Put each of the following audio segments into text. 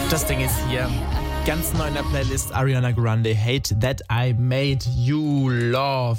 Das Ding ist hier. Ganz neu in der Playlist Ariana Grande, Hate That I Made You Love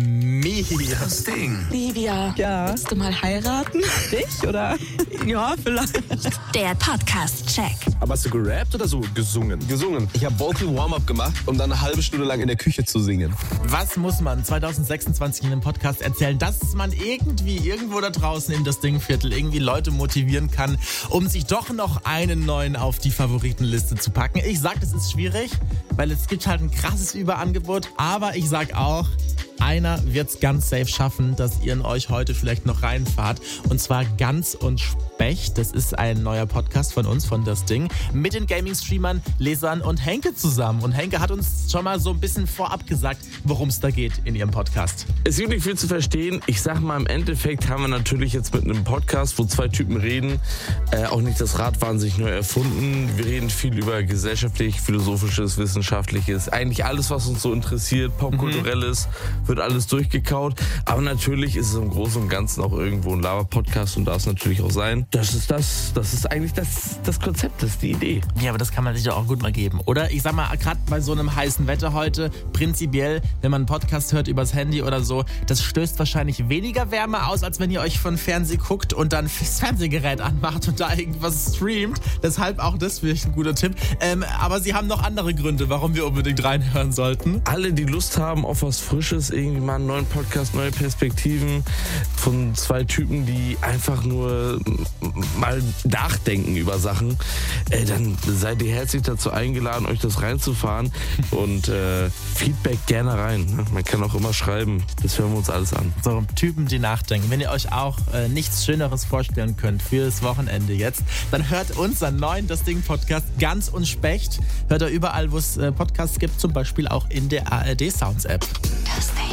Me. Das Ding. Livia, willst du mal heiraten? Dich, oder? Ja, vielleicht. Der Podcast-Check. Aber hast du gerappt oder so gesungen? Gesungen. Ich habe Vocal Warm-Up gemacht, um dann eine halbe Stunde lang in der Küche zu singen. Was muss man 2026 in einem Podcast erzählen, dass man irgendwie irgendwo da draußen in das Dingviertel irgendwie Leute motivieren kann, um sich doch noch einen neuen auf die Favoritenliste zu packen? Ich sag, das ist schwierig, weil es gibt halt ein krasses Überangebot, aber ich sag auch, einer wird's ganz safe schaffen, dass ihr in euch heute vielleicht noch reinfahrt. Und zwar Ganz und Specht. Das ist ein neuer Podcast von uns, von Das Ding, mit den Gaming-Streamern, Lesern und Henke zusammen. Und Henke hat uns schon mal so ein bisschen vorab gesagt, worum es da geht in ihrem Podcast. Es gibt nicht viel zu verstehen. Ich sag mal, im Endeffekt haben wir natürlich jetzt mit einem Podcast, wo zwei Typen reden, auch nicht das Rad wahnsinnig neu erfunden. Wir reden viel über gesellschaftlich, philosophisches, wissenschaftliches, eigentlich alles, was uns so interessiert, popkulturelles, wird alles durchgekaut. Aber natürlich ist es im Großen und Ganzen auch irgendwo ein Laber-Podcast und darf es natürlich auch sein. Das ist eigentlich das Konzept, das ist die Idee. Ja, aber das kann man sich doch auch gut mal geben, oder? Ich sag mal, gerade bei so einem heißen Wetter heute, prinzipiell, wenn man einen Podcast hört übers Handy oder so, das stößt wahrscheinlich weniger Wärme aus, als wenn ihr euch von Fernsehen guckt und dann das Fernsehgerät anmacht und da irgendwas streamt. Deshalb auch das vielleicht ein guter Tipp. Aber sie haben noch andere Gründe, warum wir unbedingt reinhören sollten. Alle, die Lust haben auf was Frisches, irgendwie mal einen neuen Podcast, neue Perspektiven von zwei Typen, die einfach nur mal nachdenken über Sachen, dann seid ihr herzlich dazu eingeladen, euch das reinzufahren und Feedback gerne rein. Ne? Man kann auch immer schreiben, das hören wir uns alles an. So Typen, die nachdenken. Wenn ihr euch auch nichts Schöneres vorstellen könnt für das Wochenende jetzt, dann hört unseren neuen Das Ding Podcast Ganz und Specht. Hört er überall, wo es Podcasts gibt, zum Beispiel auch in der ARD Sounds App.